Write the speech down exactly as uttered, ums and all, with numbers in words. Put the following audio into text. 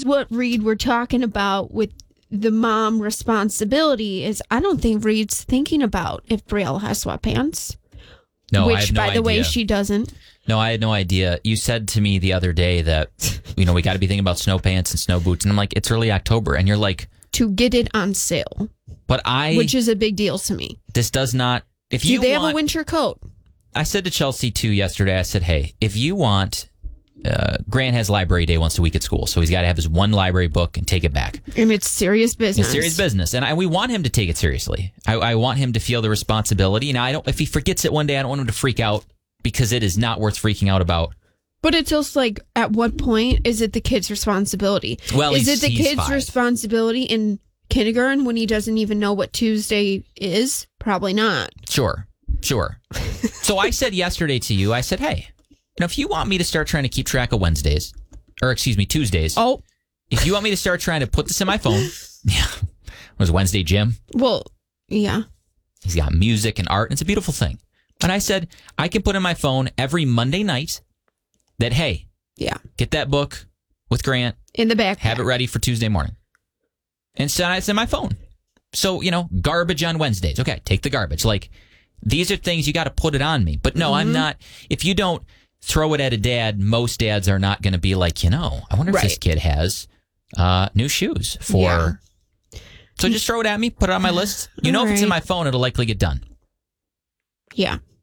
is what, Reed, we're talking about with the mom responsibility is I don't think Reed's thinking about if Brielle has sweatpants. No, Which, I have no by the idea. way, she doesn't. No, I had no idea. You said to me the other day that, you know, we got to be thinking about snow pants and snow boots. And I'm like, it's early October. And you're like... To get it on sale. But I... Which is a big deal to me. This does not... If Do you they want, have a winter coat? I said to Chelsea, too, yesterday, I said, hey, if you want... Uh, Grant has library day once a week at school, so he's got to have his one library book and take it back. And it's serious business. It's serious business, and I, we want him to take it seriously. I, I want him to feel the responsibility. Now, I don't. If he forgets it one day, I don't want him to freak out because it is not worth freaking out about. But it's also like, at what point is it the kid's responsibility? Well, is he's, it the he's kid's five. responsibility in kindergarten when he doesn't even know what Tuesday is? Probably not. Sure, sure. So I said yesterday to you, I said, hey. Now, if you want me to start trying to keep track of Wednesdays, or excuse me, Tuesdays. Oh. If you want me to start trying to put this in my phone. Yeah. It was Wednesday Gym. Well, yeah. He's got music and art, and it's a beautiful thing. And I said, I can put in my phone every Monday night that, hey. Yeah. Get that book with Grant. In the back. Have it ready for Tuesday morning. And so it's in my phone. So, you know, garbage on Wednesdays. Okay, take the garbage. Like, these are things you got to put it on me. But no, mm-hmm. I'm not. If you don't throw it at a dad, most dads are not going to be like, you know, I wonder if right. this kid has uh, new shoes for. Yeah. So just throw it at me, put it on my list. You know, All if right. it's in my phone, it'll likely get done. Yeah.